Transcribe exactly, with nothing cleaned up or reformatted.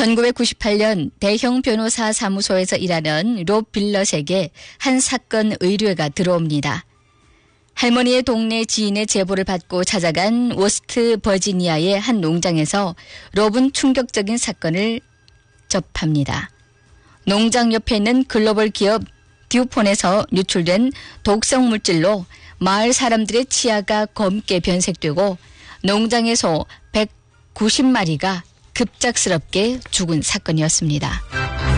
천구백구십팔 년 대형 변호사 사무소에서 일하는 롭 빌럿에게 한 사건 의뢰가 들어옵니다. 할머니의 동네 지인의 제보를 받고 찾아간 워스트 버지니아의 한 농장에서 롭은 충격적인 사건을 접합니다. 농장 옆에 있는 글로벌 기업 듀폰에서 유출된 독성 물질로 마을 사람들의 치아가 검게 변색되고 농장의 소 백구십 마리가 급작스럽게 죽은 사건이었습니다.